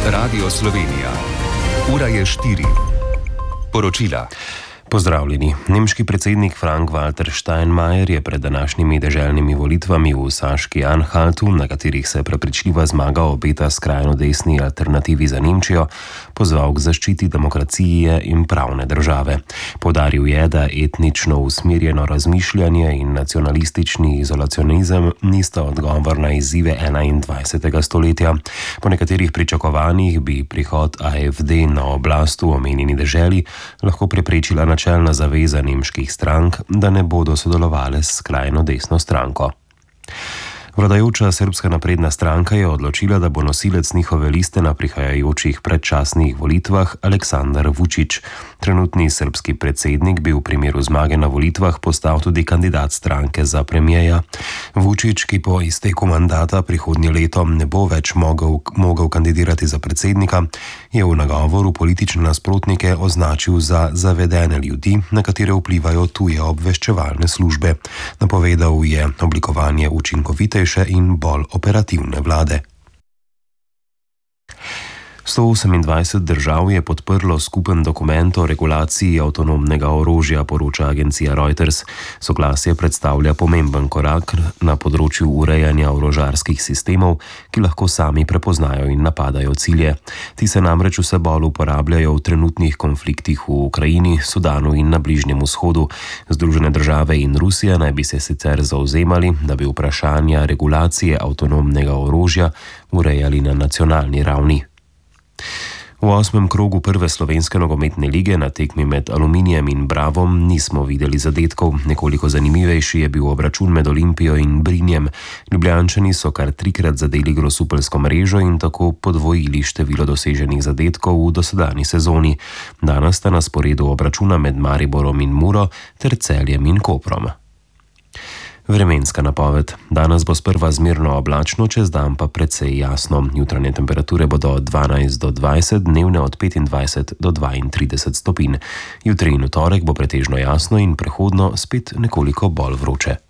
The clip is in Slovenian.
Radio Slovenija. Ura je 4. Poročila. Pozdravljeni. Nemški predsednik Frank-Walter Steinmeier je pred današnjimi deželnimi volitvami v Saški-Anhaltu, na katerih se prepričljiva zmaga obeta skrajno desni alternativi za Nemčijo, pozval k zaščiti demokracije in pravne države. Poudaril je, da etnično usmerjeno razmišljanje in nacionalistični izolacionizem nista odgovor na izzive 21. stoletja. Po nekaterih pričakovanjih bi prihod AfD na oblast v omenjeni deželi lahko preprečila načelna zaveza nemških strank, da ne bodo sodelovale s skrajno desno stranko. Vladajoča Srbska napredna stranka je odločila, da bo nosilec njihove liste na prihajajočih predčasnih volitvah Aleksandar Vučić. Trenutni srbski predsednik bi v primeru zmage na volitvah postal tudi kandidat stranke za premijeja. Vučić, ki po izteku mandata prihodnje leto ne bo več mogel kandidirati za predsednika, je v nagovoru politične nasprotnike označil za zavedene ljudi, na katere vplivajo tuje obveščevalne službe. Napovedal je oblikovanje učinkovitejše in bolj operativne vlade. 128 držav je podprlo skupen dokument o regulaciji avtonomnega orožja, poroča agencija Reuters. Soglasje predstavlja pomemben korak na področju urejanja orožarskih sistemov, ki lahko sami prepoznajo in napadajo cilje. Ti se namreč vse bolj uporabljajo v trenutnih konfliktih v Ukrajini, Sudanu in na Bližnjem vzhodu. Združene države in Rusija naj bi se sicer zavzemali, da bi vprašanja regulacije avtonomnega orožja urejali na nacionalni ravni. V 8. krogu prve slovenske nogometne lige na tekmi med Aluminijem in Bravom nismo videli zadetkov. Nekoliko zanimivejši je bil obračun med Olimpijo in Brinjem. Ljubljančani so kar 3-krat zadeli grosupeljsko mrežo in tako podvojili število doseženih zadetkov v dosedanji sezoni. Danes sta na sporedu obračuna med Mariborom in Muro ter Celjem in Koprom. Vremenska napoved. Danes bo sprva zmerno oblačno, čez dan pa precej jasno. Jutranje temperature bodo od 12 do 20, dnevne od 25 do 32 stopinj. Jutri in v torek bo pretežno jasno in prehodno spet nekoliko bolj vroče.